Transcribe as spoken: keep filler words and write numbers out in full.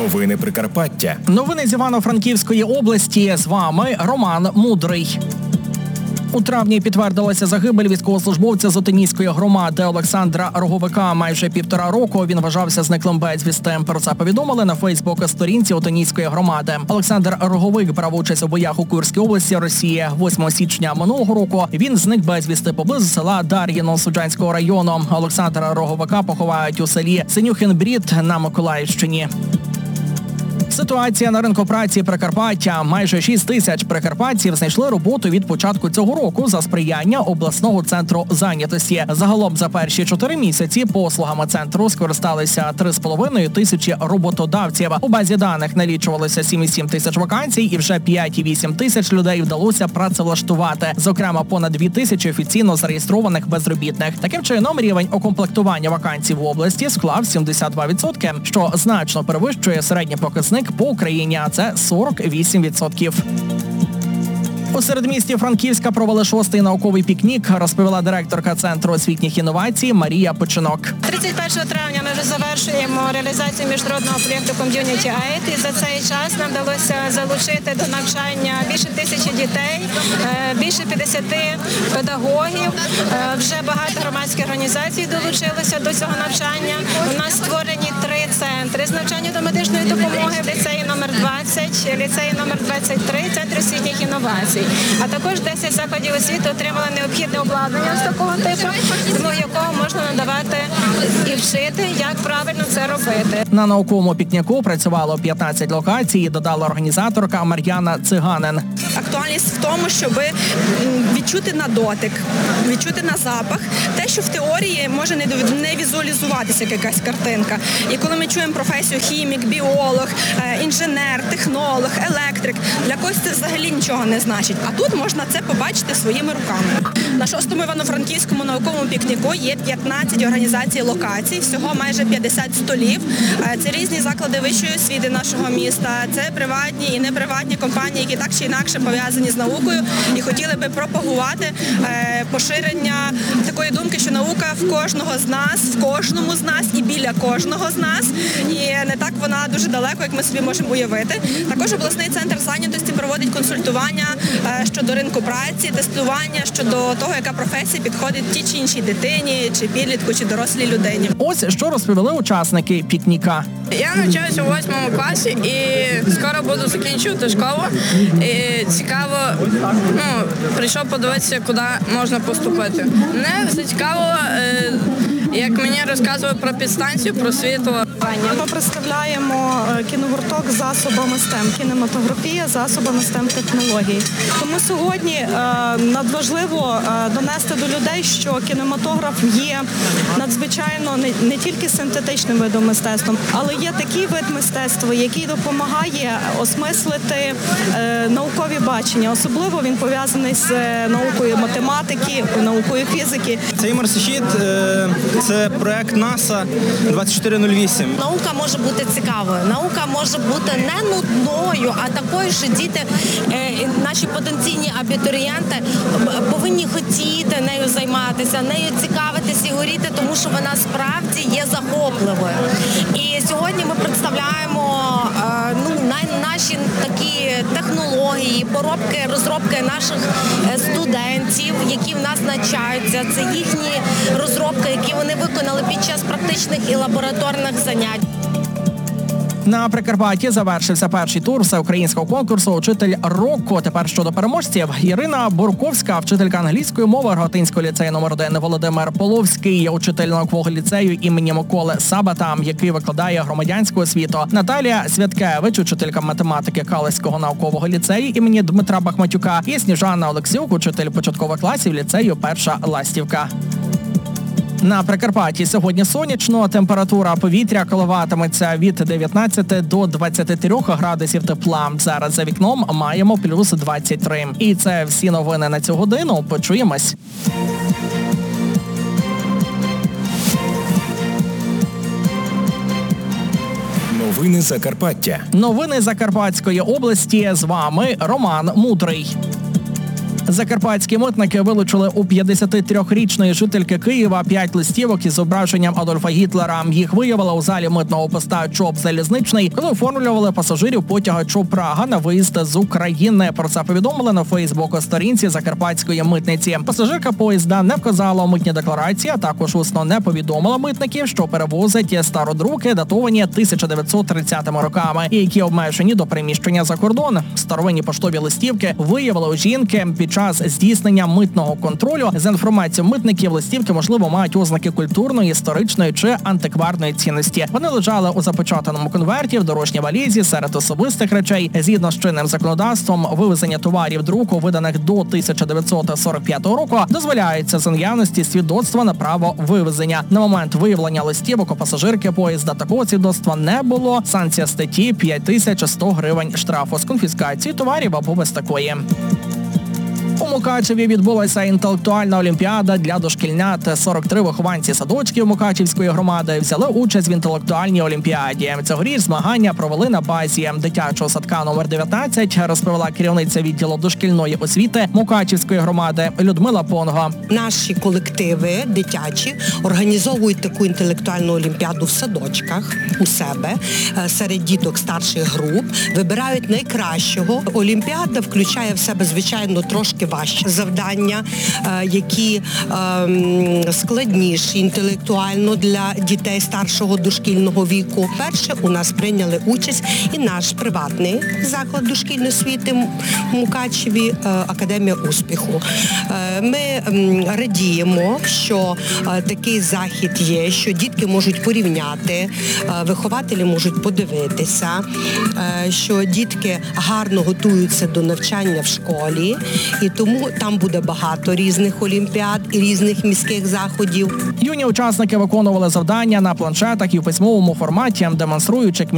Новини Прикарпаття. Новини з Івано-Франківської області. З вами Роман Мудрий. У травні підтвердилася загибель військовослужбовця з Отинійської громади Олександра Роговика. Майже півтора року він вважався зниклим безвісти. Про це повідомили на Фейсбук-сторінці Отинійської громади. Олександр Роговик брав участь у боях у Курській області Росії. восьмого січня минулого року він зник безвісти поблизу села Дар'їно Суджанського району. Олександра Роговика поховають у селі Синюхін-Брід на Миколаївщині. Ситуація на ринку праці Прикарпаття. Майже шість тисяч прикарпатців знайшли роботу від початку цього року за сприяння обласного центру зайнятості. Загалом за перші чотири місяці послугами центру скористалися три з половиною тисячі роботодавців. У базі даних налічувалося сім і сім тисяч вакансій і вже п'ять і вісім тисяч людей вдалося працевлаштувати. Зокрема, понад дві тисячі офіційно зареєстрованих безробітних. Таким чином, рівень укомплектування вакансій в області склав сімдесят два відсотки, що значно перевищує середній показник по Україні, а це сорок вісім відсотків. У середмісті Франківська провели шостий науковий пікнік, розповіла директорка Центру освітніх інновацій Марія Починок. тридцять першого травня ми вже завершуємо реалізацію міжнародного проєкту Community Aid, і за цей час нам вдалося залучити до навчання більше тисячі дітей, більше п'ятдесят педагогів. Вже багато громадських організацій долучилися до цього навчання. У нас створені три центри з навчання до медичної допомоги: ліцеї номер двадцять, ліцеї номер двадцять три, Центр освітніх інновацій. А також десять закладів освіти отримали необхідне обладнання з такого типу, тому якого можна надавати і вчити, як правильно це робити. На науковому пікніку працювало п'ятнадцять локацій, додала організаторка Мар'яна Циганин. Актуальність в тому, щоб відчути на дотик, відчути на запах те, що в теорії може не візуалізуватися якась картинка. І коли ми чуємо професію хімік, біолог, інженер, технолог, електрик, для когось це взагалі нічого не значить. А тут можна це побачити своїми руками. На шостому Івано-Франківському науковому пікніку є п'ятнадцять організацій локацій, всього майже п'ятдесят столів. Це різні заклади вищої освіти нашого міста, це приватні і неприватні компанії, які так чи інакше пов'язані з наукою і хотіли би пропагувати поширення такої думки, що наука в кожного з нас, в кожному з нас і біля кожного з нас. І не так вона дуже далеко, як ми собі можемо уявити. Також обласний центр зайнятості проводить консультування щодо ринку праці, тестування щодо того, яка професія підходить тій чи іншій дитині, чи підлітку, чи дорослій людині. Ось що розповіли учасники пікніка. Я навчаюся у восьмому класі і скоро буду закінчувати школу. І цікаво, ну, прийшов подивитися, куди можна поступити. Мене зацікавило, як мені розказували про підстанцію, про світло. Ми представляємо кіногурток з засобами стем, кінематографія засобами стем-технологій. Тому сьогодні надважливо донести до людей, що кінематограф є надзвичайно не, не тільки синтетичним видом мистецтва, але є такий вид мистецтва, який допомагає осмислити е, наукові бачення. Особливо він пов'язаний з наукою математики, наукою фізики. Цей марсоїд – це проект НАСА двадцять чотири нуль вісім. Наука може бути цікавою, наука може бути не нудною, а такою, що діти, е, наші потенційні абітурієнти повинні хотіти нею займатися, нею цікавитися і горіти, тому що вона справді є захопливою. І сьогодні ми представляємо е, ну, на, наші такі технології, поробки, розробки наших студентів, які в нас навчаються. Це їхні розробки, які вони виконали під час практичних і лабораторних занять. На Прикарпатті завершився перший тур всеукраїнського конкурсу «Учитель року». Тепер щодо переможців. Ірина Бурковська, вчителька англійської мови Рогатинського ліцею номер один, Володимир Половський, учитель наукового ліцею імені Миколи Сабата, який викладає громадянську освіту. Наталія Святкевич, учителька математики Калицького наукового ліцею імені Дмитра Бахматюка, і Сніжана Олексюк, учитель початкових класів ліцею Перша Ластівка. На Прикарпатті сьогодні сонячно, температура повітря коливатиметься від дев'ятнадцяти до двадцяти трьох градусів тепла. Зараз за вікном маємо плюс двадцять три. І це всі новини на цю годину. Почуємось. Новини Закарпаття. Новини Закарпатської області. З вами Роман Мудрий. Закарпатські митники вилучили у п'ятдесятитрирічної жительки Києва п'ять листівок із зображенням Адольфа Гітлера. Їх виявили у залі митного поста ЧОП «Залізничний», коли оформлювали пасажирів потяга ЧОП «Прага» на виїзд з України. Про це повідомили на Фейсбук-сторінці Закарпатської митниці. Пасажирка поїзда не вказала у митній декларації, а також усно не повідомила митників, що перевозить стародруки, датовані тисяча дев'ятсот тридцятими роками, і які обмежені до приміщення за кордон. Старовинні поштові листівки виявили у жінки під час здійснення митного контролю. За інформацією митників, листівки, можливо, мають ознаки культурної, історичної чи антикварної цінності. Вони лежали у запечатаному конверті в дорожній валізі серед особистих речей. Згідно з чинним законодавством, вивезення товарів друку, виданих до тисяча дев'ятсот сорок п'ятого року, дозволяється за наявності свідоцтва на право вивезення. На момент виявлення листівок у пасажирки поїзда такого свідоцтва не було. Санкція статті – п'ять тисяч сто гривень штрафу з конфіскації товарів або без такої. У Мукачеві відбулася інтелектуальна олімпіада для дошкільнят. сорок три вихованці садочків Мукачівської громади взяли участь в інтелектуальній олімпіаді. Цьогоріч змагання провели на базі дитячого садка номер дев'ятнадцять, розповіла керівниця відділу дошкільної освіти Мукачівської громади Людмила Понго. Наші колективи дитячі організовують таку інтелектуальну олімпіаду в садочках у себе серед діток старших груп, вибирають найкращого. Олімпіада включає в себе, звичайно, трошки важчі завдання, які складніші інтелектуально для дітей старшого дошкільного віку. Перше у нас прийняли участь і наш приватний заклад дошкільної освіти в Мукачеві «Академія успіху». Ми радіємо, що такий захід є, що дітки можуть порівняти, вихователі можуть подивитися, що дітки гарно готуються до навчання в школі, і тому там буде багато різних олімпіад і різних міських заходів. Юні учасники виконували завдання на планшетах і в письмовому форматі, демонструючи